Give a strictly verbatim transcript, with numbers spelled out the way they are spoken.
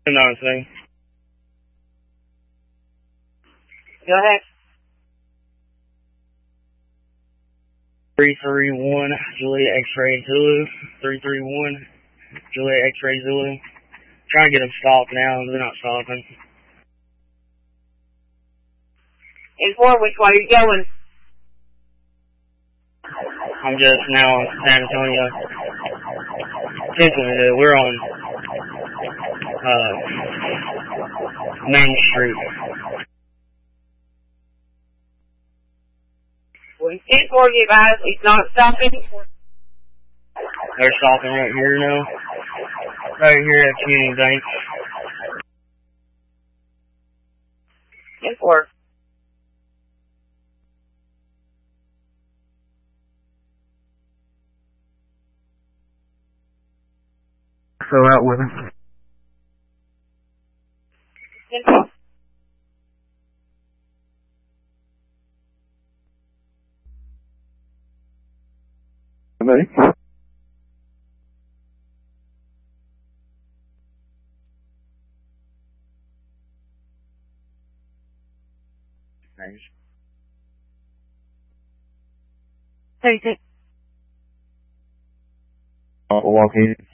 Nothing. Go ahead. three three one, Juliet X-Ray Zulu. three three one, Juliet X-Ray Zulu. Trying to get them stopped now, they're not stopping. And four, which way are you going? I'm just now on San Antonio. Simply, we're on uh, Main Street. When ten four get by us, he's not stopping. They're stopping right here now. Right here at Community Bank. ten four. So out with him. ten four. Ready? Thanks. thirty-six. I'll walk in.